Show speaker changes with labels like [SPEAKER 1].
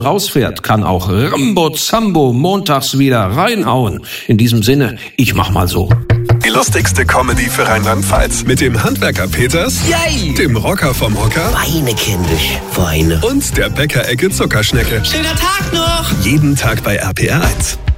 [SPEAKER 1] rausfährt, kann auch Rambo Zambo montags wieder reinhauen. In diesem Sinne, ich mach mal so.
[SPEAKER 2] Die lustigste Comedy für Rheinland-Pfalz. Mit dem Handwerker Peters,
[SPEAKER 3] Yay!
[SPEAKER 2] Dem Rocker vom Hocker
[SPEAKER 3] Weine kindisch, Weine.
[SPEAKER 2] und der Bäckerecke Zuckerschnecke.
[SPEAKER 3] Schöner Tag noch!
[SPEAKER 2] Jeden Tag bei RPR 1.